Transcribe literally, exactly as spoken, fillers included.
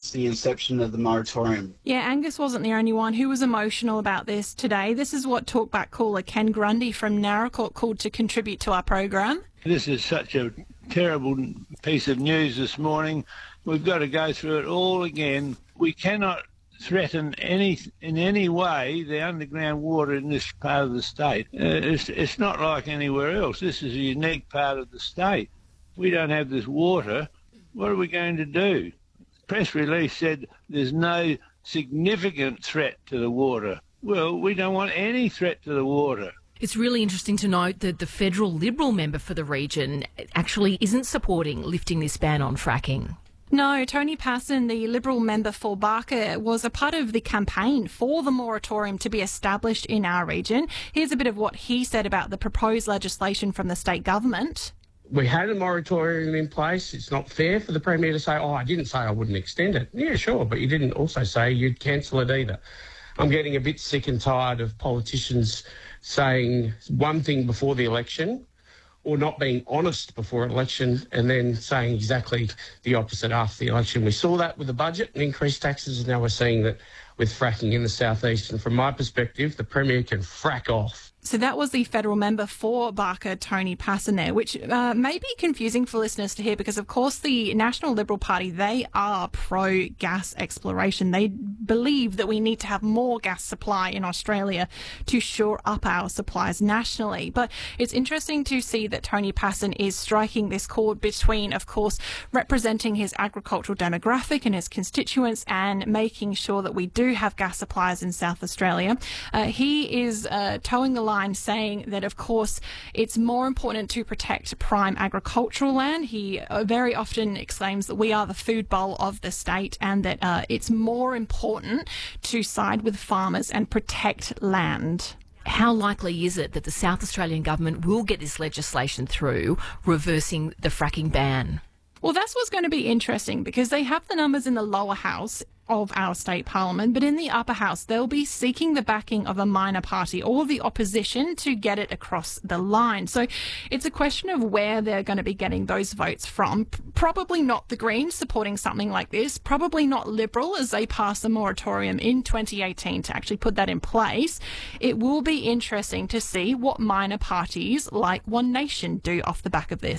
since the inception of the moratorium. Yeah, Angus wasn't the only one who was emotional about this today. This is what talkback caller Ken Grundy from Naracoorte called to contribute to our program. This is such a terrible piece of news this morning. We've got to go through it all again. We cannot threaten any in any way the underground water in this part of the state. Uh, it's, it's not like anywhere else. This is a unique part of the state. We don't have this water. What are we going to do? The press release said there's no significant threat to the water. Well, we don't want any threat to the water. It's really interesting to note that the federal Liberal member for the region actually isn't supporting lifting this ban on fracking. No, Tony Passon, the Liberal member for Barker, was a part of the campaign for the moratorium to be established in our region. Here's a bit of what he said about the proposed legislation from the state government. We had a moratorium in place. It's not fair for the Premier to say, oh, I didn't say I wouldn't extend it. Yeah, sure, but you didn't also say you'd cancel it either. I'm getting a bit sick and tired of politicians saying one thing before the election or not being honest before an election and then saying exactly the opposite after the election. We saw that with the budget and increased taxes, and now we're seeing that with fracking in the southeast. And from my perspective, the Premier can frack off. So that was the federal member for Barker, Tony Passon there, which uh, may be confusing for listeners to hear because, of course, the National Liberal Party, they are pro-gas exploration. They believe that we need to have more gas supply in Australia to shore up our supplies nationally. But it's interesting to see that Tony Passon is striking this chord between, of course, representing his agricultural demographic and his constituents and making sure that we do have gas supplies in South Australia. Uh, he is uh, towing the line saying that, of course, it's more important to protect prime agricultural land. He uh, very often exclaims that we are the food bowl of the state and that uh, it's more important to side with farmers and protect land. How likely is it that the South Australian government will get this legislation through, reversing the fracking ban? Well, that's what's going to be interesting because they have the numbers in the lower house of our state parliament, but in the upper house, they'll be seeking the backing of a minor party or the opposition to get it across the line. So it's a question of where they're going to be getting those votes from. P- probably not the Greens supporting something like this, probably not Liberal as they passed the moratorium in twenty eighteen to actually put that in place. It will be interesting to see what minor parties like One Nation do off the back of this.